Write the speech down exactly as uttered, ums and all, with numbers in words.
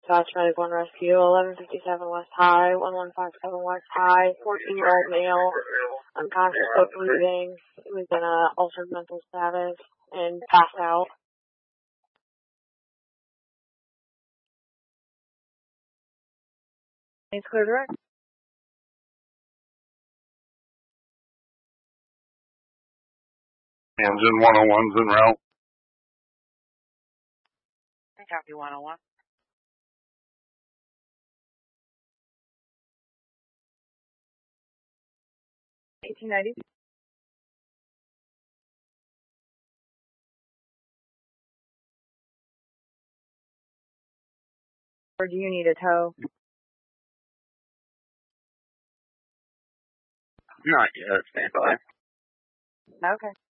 Dispatch Medic one Rescue, eleven fifty-seven West High, one one five seven West High, fourteen-year-old male, unconscious but breathing. He was in a altered mental status and passed out. It's clear direct. Engine one oh one's en route. Copy one oh one. eighteen ninety. Or do you need a tow? Not yet, stand by. Okay.